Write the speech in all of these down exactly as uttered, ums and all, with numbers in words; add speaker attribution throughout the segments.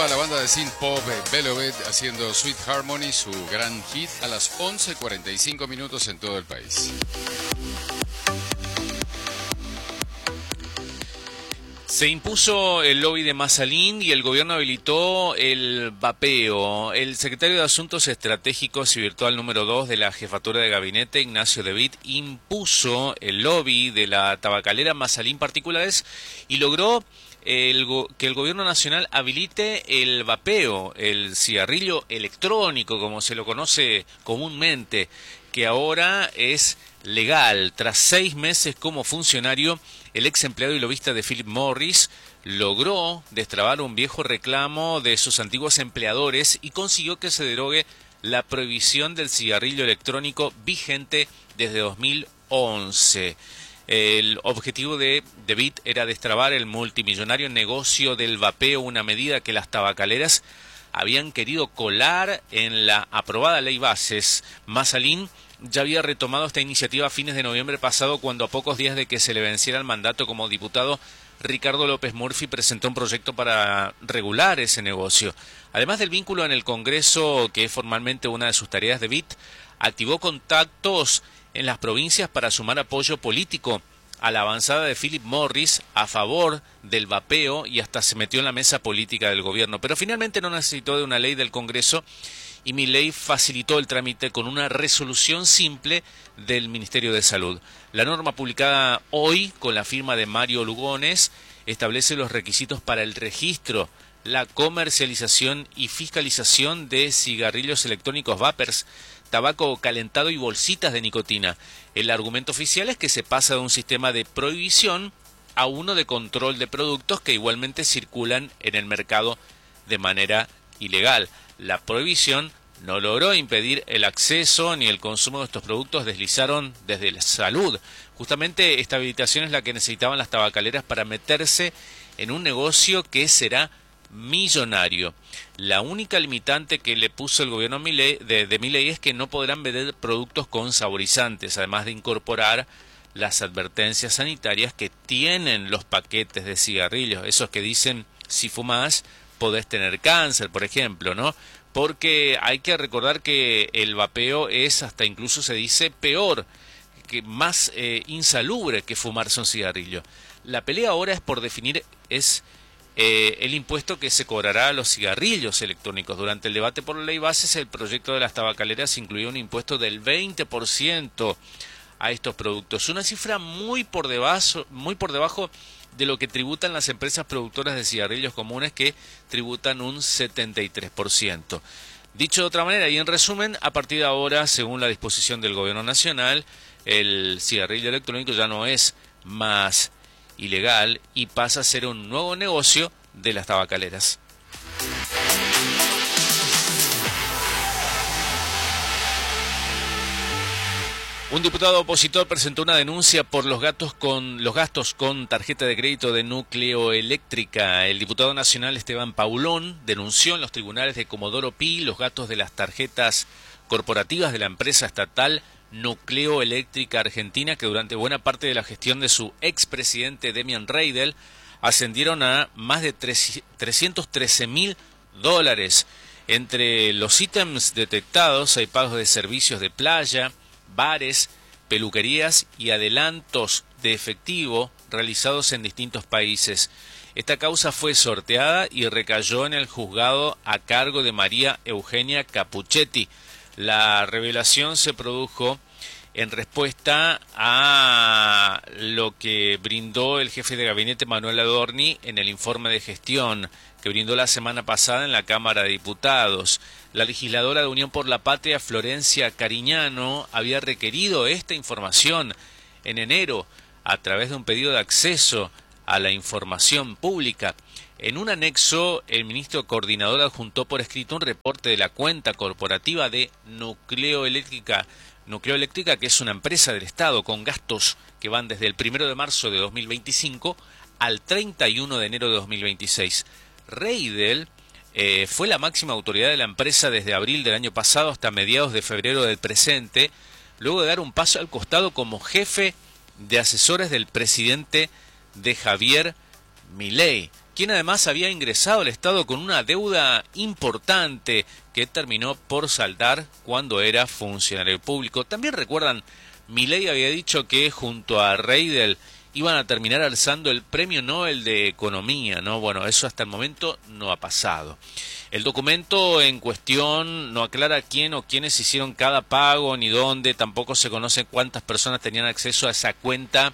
Speaker 1: sonaba la banda de synth pop Velvet haciendo Sweet Harmony, su gran hit, a las once cuarenta y cinco minutos en todo el país.
Speaker 2: Se impuso el lobby de Mazalín y el gobierno habilitó el vapeo. El secretario de Asuntos Estratégicos y Virtual número dos de la Jefatura de Gabinete, Ignacio De Witt, impuso el lobby de la tabacalera Mazalín Particulares y logró el que el gobierno nacional habilite el vapeo, el cigarrillo electrónico, como se lo conoce comúnmente, que ahora es legal. Tras seis meses como funcionario, el ex empleado y lobista de Philip Morris logró destrabar un viejo reclamo de sus antiguos empleadores y consiguió que se derogue la prohibición del cigarrillo electrónico vigente desde dos mil once. El objetivo de De Witt era destrabar el multimillonario negocio del vapeo, una medida que las tabacaleras habían querido colar en la aprobada ley Bases. Mazalín ya había retomado esta iniciativa a fines de noviembre pasado, cuando a pocos días de que se le venciera el mandato como diputado, Ricardo López Murphy presentó un proyecto para regular ese negocio. Además del vínculo en el Congreso, que es formalmente una de sus tareas, De Witt activó contactos en las provincias para sumar apoyo político a la avanzada de Philip Morris a favor del vapeo y hasta se metió en la mesa política del gobierno. Pero finalmente no necesitó de una ley del Congreso y Milei facilitó el trámite con una resolución simple del Ministerio de Salud. La norma publicada hoy con la firma de Mario Lugones establece los requisitos para el registro, la comercialización y fiscalización de cigarrillos electrónicos vapers, tabaco calentado y bolsitas de nicotina. El argumento oficial es que se pasa de un sistema de prohibición a uno de control de productos que igualmente circulan en el mercado de manera ilegal. La prohibición no logró impedir el acceso ni el consumo de estos productos, deslizaron desde la salud. Justamente esta habilitación es la que necesitaban las tabacaleras para meterse en un negocio que será millonario. La única limitante que le puso el gobierno Milei, de, de Milei es que no podrán vender productos con saborizantes, además de incorporar las advertencias sanitarias que tienen los paquetes de cigarrillos, esos que dicen si fumas podés tener cáncer, por ejemplo, ¿no? Porque hay que recordar que el vapeo es, hasta incluso se dice, peor, que más eh, insalubre que fumarse un cigarrillo. La pelea ahora es por definir es eh, el impuesto que se cobrará a los cigarrillos electrónicos. Durante el debate por la ley Bases, el proyecto de las tabacaleras incluía un impuesto del veinte por ciento a estos productos, una cifra muy por debajo, muy por debajo de lo que tributan las empresas productoras de cigarrillos comunes, que tributan un setenta y tres por ciento. Dicho de otra manera y en resumen, a partir de ahora, según la disposición del gobierno nacional, el cigarrillo electrónico ya no es más ilegal y pasa a ser un nuevo negocio de las tabacaleras. Un diputado opositor presentó una denuncia por los gastos con los gastos con tarjeta de crédito de Nucleoeléctrica. El diputado nacional Esteban Paulón denunció en los tribunales de Comodoro Pi los gastos de las tarjetas corporativas de la empresa estatal Nucleoeléctrica Argentina, que durante buena parte de la gestión de su expresidente Demian Reidel ascendieron a más de trescientos trece mil dólares. Entre los ítems detectados hay pagos de servicios de playa, bares, peluquerías y adelantos de efectivo realizados en distintos países. Esta causa fue sorteada y recayó en el juzgado a cargo de María Eugenia Capuchetti. La revelación se produjo en respuesta a lo que brindó el jefe de gabinete Manuel Adorni en el informe de gestión que brindó la semana pasada en la Cámara de Diputados. La legisladora de Unión por la Patria, Florencia Cariñano, había requerido esta información en enero a través de un pedido de acceso a la información pública. En un anexo, el ministro coordinador adjuntó por escrito un reporte de la cuenta corporativa de Nucleoeléctrica, Nucleoeléctrica, que es una empresa del Estado con gastos que van desde el primero de marzo de dos mil veinticinco al treinta y uno de enero de dos mil veintiséis. Reidel eh, fue la máxima autoridad de la empresa desde abril del año pasado hasta mediados de febrero del presente, luego de dar un paso al costado como jefe de asesores del presidente de Javier Milei. quien además había ingresado al Estado con una deuda importante que terminó por saldar cuando era funcionario público. También recuerdan, Milei había dicho que junto a Reidel iban a terminar alzando el Premio Nobel de Economía, ¿no? Bueno, eso hasta el momento no ha pasado. El documento en cuestión no aclara quién o quiénes hicieron cada pago ni dónde, tampoco se conoce cuántas personas tenían acceso a esa cuenta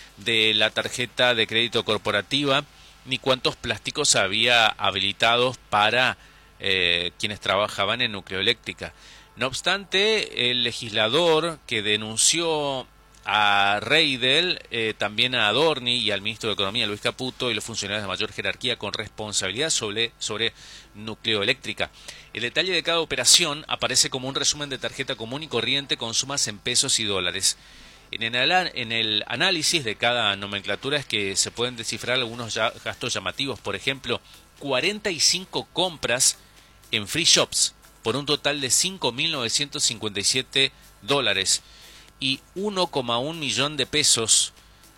Speaker 2: de la tarjeta de crédito corporativa, ni cuántos plásticos había habilitados para eh, quienes trabajaban en Nucleoeléctrica. No obstante, el legislador que denunció a Reidel, eh, también a Adorni y al ministro de Economía, Luis Caputo, y los funcionarios de mayor jerarquía con responsabilidad sobre, sobre Nucleoeléctrica. El detalle de cada operación aparece como un resumen de tarjeta común y corriente con sumas en pesos y dólares. En el, en el análisis de cada nomenclatura es que se pueden descifrar algunos ya, gastos llamativos. Por ejemplo, cuarenta y cinco compras en free shops por un total de cinco mil novecientos cincuenta y siete dólares. Y uno coma uno millón de pesos,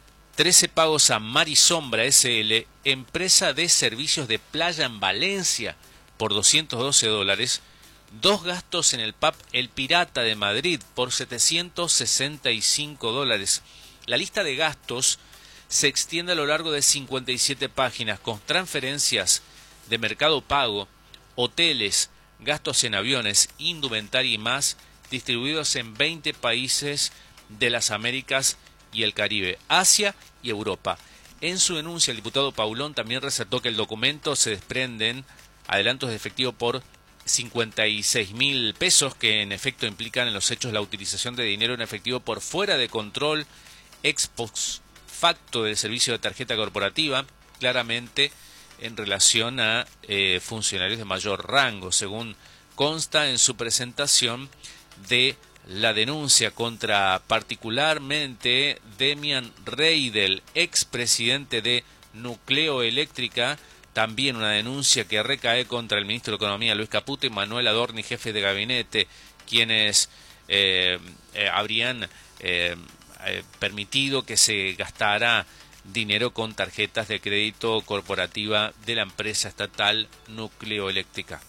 Speaker 2: trece pagos a Marisombra S L, empresa de servicios de playa en Valencia, por doscientos doce dólares, dos gastos en el pub El Pirata de Madrid por setecientos sesenta y cinco dólares. La lista de gastos se extiende a lo largo de cincuenta y siete páginas, con transferencias de Mercado Pago, hoteles, gastos en aviones, indumentaria y más, distribuidos en veinte países de las Américas y el Caribe, Asia y Europa. En su denuncia, el diputado Paulón también resaltó que el documento se desprenden adelantos de efectivo por cincuenta y seis mil pesos, que en efecto implican en los hechos la utilización de dinero en efectivo por fuera de control ex post facto del servicio de tarjeta corporativa, claramente en relación a eh, funcionarios de mayor rango, según consta en su presentación de la denuncia contra particularmente Demian Reidel, expresidente de Nucleoeléctrica, también una denuncia que recae contra el ministro de Economía Luis Caputo y Manuel Adorni, jefe de gabinete, quienes eh, eh, habrían eh, eh, permitido que se gastara dinero con tarjetas de crédito corporativa de la empresa estatal Nucleoeléctrica.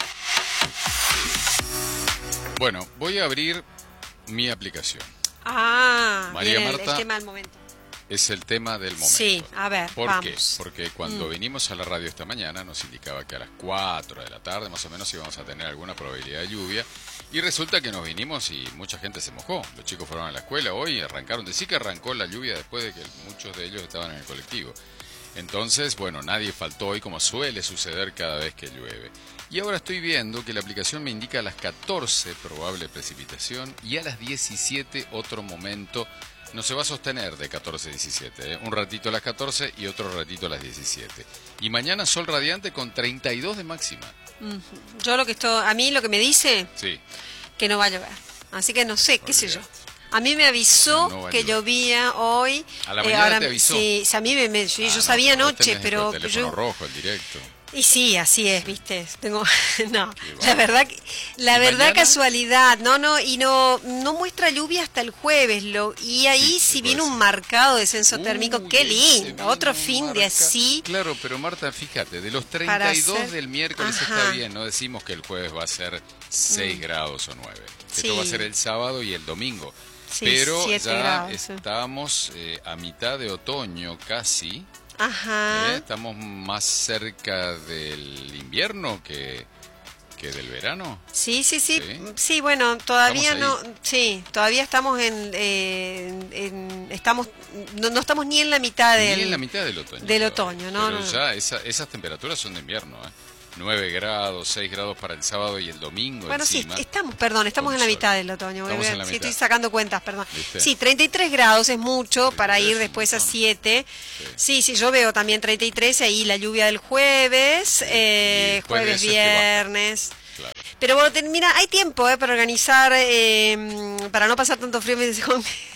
Speaker 1: Bueno, voy a abrir mi aplicación.
Speaker 3: Ah,
Speaker 1: María
Speaker 3: bien,
Speaker 1: Marta,
Speaker 3: el tema del momento.
Speaker 1: Es el tema del momento.
Speaker 3: Sí, a ver,
Speaker 1: ¿Por
Speaker 3: vamos.
Speaker 1: qué? Porque cuando mm. vinimos a la radio esta mañana nos indicaba que a las cuatro de la tarde más o menos íbamos a tener alguna probabilidad de lluvia, y resulta que nos vinimos y mucha gente se mojó. Los chicos fueron a la escuela hoy y arrancaron. Decí que arrancó la lluvia después de que muchos de ellos estaban en el colectivo. Entonces, bueno, nadie faltó hoy, como suele suceder cada vez que llueve. Y ahora estoy viendo que la aplicación me indica a las catorce probable precipitación y a las diecisiete otro momento. No se va a sostener de catorce a diecisiete, ¿eh? Un ratito a las catorce y otro ratito a las diecisiete. Y mañana sol radiante con treinta y dos de máxima.
Speaker 3: Uh-huh. Yo lo que estoy, a mí lo que me dice,
Speaker 1: sí,
Speaker 3: que no va a llover. Así que no sé, qué sé yo. A mí me avisó no que llovía hoy.
Speaker 1: A la mañana eh, ahora, te avisó.
Speaker 3: Sí, a mí me, me yo, ah, yo sabía
Speaker 1: no,
Speaker 3: anoche, pero
Speaker 1: el teléfono
Speaker 3: yo
Speaker 1: rojo, el directo.
Speaker 3: Y sí, así es, viste. Tengo no, la verdad la verdad
Speaker 1: mañana?
Speaker 3: casualidad. No, no, y no no muestra lluvia hasta el jueves, lo y ahí sí, si viene un marcado descenso Uy, térmico, qué lindo. Otro fin marca. de así.
Speaker 1: Claro, pero Marta, fíjate, de los treinta y dos hacer... del miércoles Ajá. está bien, no decimos que el jueves va a ser seis mm. grados o nueve. Sí. Esto va a ser el sábado y el domingo. Sí, pero ya grados, estamos eh, a mitad de otoño casi.
Speaker 3: Ajá.
Speaker 1: ¿Eh? Estamos más cerca del invierno que, que del verano.
Speaker 3: Sí, sí, sí. Sí, sí bueno, todavía no. Sí, todavía estamos en. Eh, en estamos no, no estamos ni en la mitad del.
Speaker 1: Ni en la mitad del otoño.
Speaker 3: Del otoño, ¿no?
Speaker 1: Pero
Speaker 3: no,
Speaker 1: ya esa, esas temperaturas son de invierno, ¿eh? nueve grados, seis grados para el sábado y el domingo.
Speaker 3: Bueno,
Speaker 1: encima,
Speaker 3: sí, estamos, perdón, estamos en la mitad del otoño.
Speaker 1: Estamos en la
Speaker 3: sí,
Speaker 1: mitad.
Speaker 3: Estoy sacando cuentas, perdón.
Speaker 1: ¿Viste?
Speaker 3: Sí, treinta y tres grados es mucho para ir después a siete. Sí. sí, sí, yo veo también treinta y tres, ahí la lluvia del jueves, sí. eh, jueves, viernes.
Speaker 1: Claro.
Speaker 3: Pero bueno, mira, hay tiempo eh, para organizar, eh, para no pasar tanto frío.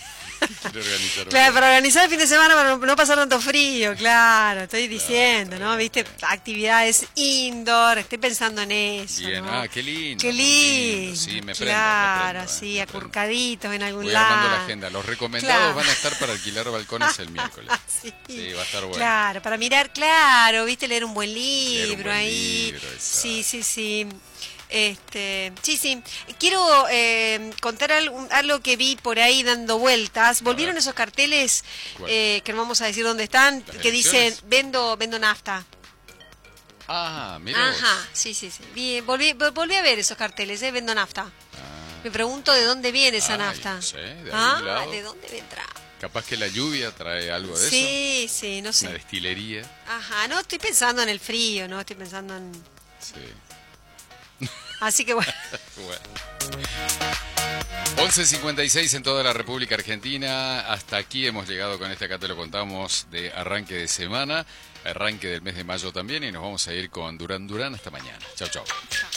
Speaker 1: organizar
Speaker 3: claro, para organizar el fin de semana para no, no pasar tanto frío, claro, estoy diciendo, claro, ¿no? Viste, actividades indoor, estoy pensando en eso.
Speaker 1: Bien,
Speaker 3: ¿no?
Speaker 1: ah, qué lindo.
Speaker 3: Qué lindo.
Speaker 1: Sí, me prendo.
Speaker 3: Claro,
Speaker 1: me prendo,
Speaker 3: sí,
Speaker 1: eh,
Speaker 3: acurcaditos en algún
Speaker 1: Voy
Speaker 3: lado.
Speaker 1: armando la agenda. Los recomendados
Speaker 3: claro.
Speaker 1: van a estar para alquilar balcones el miércoles.
Speaker 3: sí.
Speaker 1: sí, va a estar bueno.
Speaker 3: Claro, para mirar, claro, viste, leer un buen libro
Speaker 1: un buen
Speaker 3: ahí.
Speaker 1: libro,
Speaker 3: sí, sí, sí. Este, sí, sí. Quiero eh, contar algo, algo que vi por ahí dando vueltas. ¿Volvieron esos carteles eh, que no vamos a decir dónde están? Que dicen, vendo vendo nafta.
Speaker 1: Ah, mira.
Speaker 3: Ajá, vos. sí, sí, sí. Vi, volví, volví a ver esos carteles, eh, vendo nafta. Ah. Me pregunto de dónde viene esa Ay, nafta.
Speaker 1: No sé, de
Speaker 3: ah,
Speaker 1: lado.
Speaker 3: ¿de dónde vendrá?
Speaker 1: Capaz que la lluvia trae algo de
Speaker 3: sí,
Speaker 1: eso.
Speaker 3: Sí, sí, no sé.
Speaker 1: Una destilería.
Speaker 3: Ajá, no estoy pensando en el frío, no estoy pensando en...
Speaker 1: Sí.
Speaker 3: Así que bueno.
Speaker 1: bueno. once cincuenta y seis en toda la República Argentina. Hasta aquí hemos llegado con este, acá te lo contamos, de arranque de semana, arranque del mes de mayo también, y nos vamos a ir con Durán Durán hasta mañana. Chau, chau.